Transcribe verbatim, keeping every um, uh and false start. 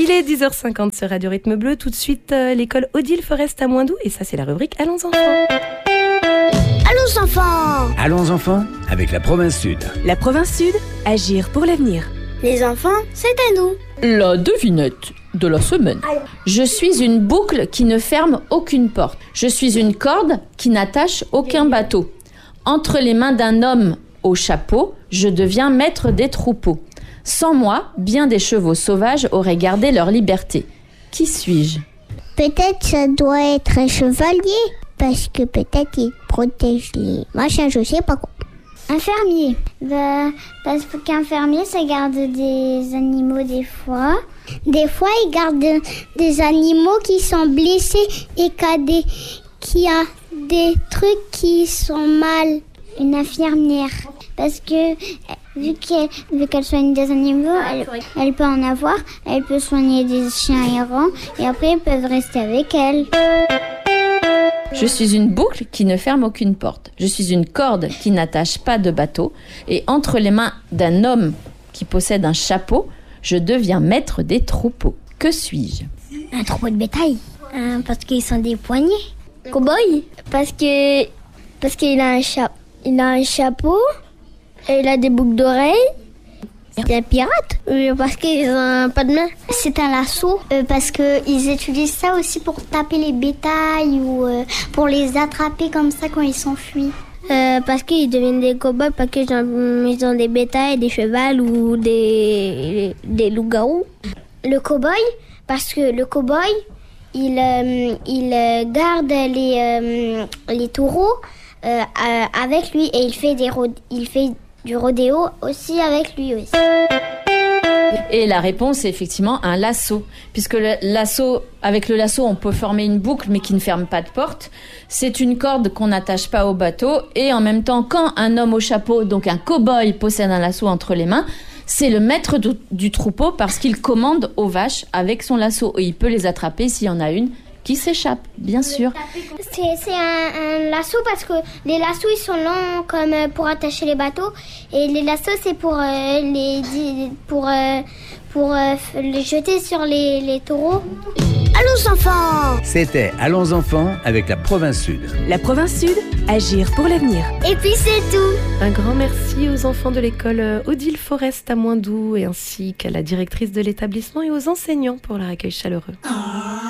Il est dix heures cinquante sur Radio Rythme Bleu. Tout de suite, euh, l'école Odile Forest à Moindou. Et ça, c'est la rubrique Allons enfants. Allons enfants. Allons enfants avec la province Sud. La province Sud, agir pour l'avenir. Les enfants, c'est à nous. La devinette de la semaine. Je suis une boucle qui ne ferme aucune porte. Je suis une corde qui n'attache aucun bateau. Entre les mains d'un homme au chapeau, je deviens maître des troupeaux. Sans moi, bien des chevaux sauvages auraient gardé leur liberté. Qui suis-je ? Peut-être ça doit être un chevalier, parce que peut-être il protège les machins, je sais pas quoi. Un fermier. Bah, parce qu'un fermier, ça garde des animaux des fois. Des fois, il garde des animaux qui sont blessés et qui a des, qui a des trucs qui sont mal. Une infirmière. Parce que vu qu'elle, vu qu'elle soigne des animaux, elle, elle peut en avoir. Elle peut soigner des chiens errants et après, ils peuvent rester avec elle. Je suis une boucle qui ne ferme aucune porte. Je suis une corde qui n'attache pas de bateau. Et entre les mains d'un homme qui possède un chapeau, je deviens maître des troupeaux. Que suis-je ? Un troupeau de bétail. Euh, parce qu'ils sont des poignets. Cow-boy. Parce que parce qu'il a un cha- il a un chapeau et il a des boucles d'oreilles. C'est un pirate. Oui, parce qu'ils ont pas de main. C'est un lasso euh, parce que ils utilisent ça aussi pour taper les bétails ou euh, pour les attraper comme ça quand ils s'enfuient. Euh, parce qu'ils deviennent des cow-boys, parce qu'ils ont, ils ont des bétails, des chevals ou des, des loups-garous. Le cow-boy, parce que le cow-boy, il, euh, il euh, garde les, euh, les taureaux euh, euh, avec lui et il fait, des ro- il fait du rodéo aussi avec lui aussi. Et la réponse est effectivement un lasso, puisque le lasso, avec le lasso, on peut former une boucle mais qui ne ferme pas de porte. C'est une corde qu'on n'attache pas au bateau et en même temps, quand un homme au chapeau, donc un cow-boy, possède un lasso entre les mains, c'est le maître du, du troupeau parce qu'il commande aux vaches avec son lasso et il peut les attraper s'il y en a une qui s'échappe, bien sûr. C'est, c'est un, un lasso parce que les lassos ils sont longs comme pour attacher les bateaux et les lassos c'est pour euh, les pour euh, pour euh, les jeter sur les, les taureaux. Allons enfants. C'était Allons enfants avec la province Sud. La province Sud, agir pour l'avenir. Et puis c'est tout. Un grand merci aux enfants de l'école Odile Forest à Moindou et ainsi qu'à la directrice de l'établissement et aux enseignants pour leur accueil chaleureux.